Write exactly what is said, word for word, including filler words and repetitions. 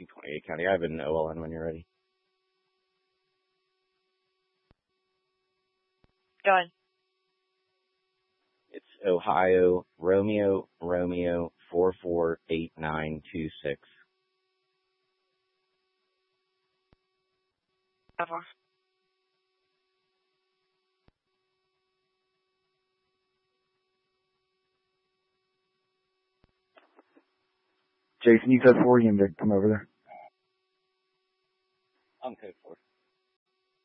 nineteen twenty-eight County. I have an O L N when you're ready. Go ahead. It's Ohio Romeo Romeo four four eight nine two six. How far? Jason, you said four, you can come over there.